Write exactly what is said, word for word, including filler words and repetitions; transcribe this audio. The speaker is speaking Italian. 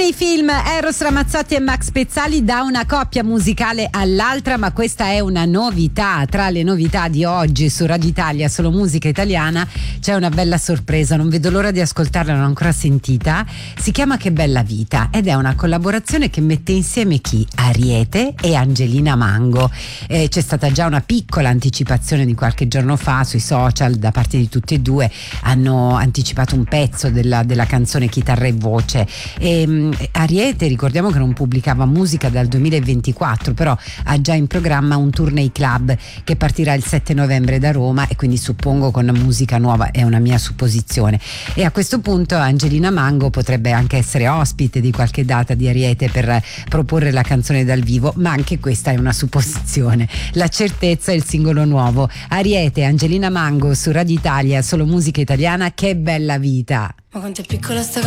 nei film Eros Ramazzotti e Max Pezzali, da una coppia musicale all'altra, ma questa è una novità. Tra le novità di oggi su Radio Italia, solo musica italiana, c'è una bella sorpresa, non vedo l'ora di ascoltarla, non l'ho ancora sentita. Si chiama Che bella vita ed è una collaborazione che mette insieme chi? Ariete e Angelina Mango. Eh, c'è stata già una piccola anticipazione di qualche giorno fa sui social da parte di tutti e due, hanno anticipato un pezzo della, della canzone Chitarra e voce. E, um, Ariete, ricordiamo che non pubblicava musica dal duemilaventiquattro, però ha già in programma un tour nei club che partirà il sette novembre da Roma, e quindi suppongo con musica nuova, è una mia supposizione. E a questo punto Angelina Mango potrebbe anche essere ospite di qualche data di Ariete per proporre la canzone dal vivo, ma anche questa è una supposizione. La certezza è il singolo nuovo, Ariete e Angelina Mango su Radio Italia, solo musica italiana, Che bella vita. Ma quanto è piccola sta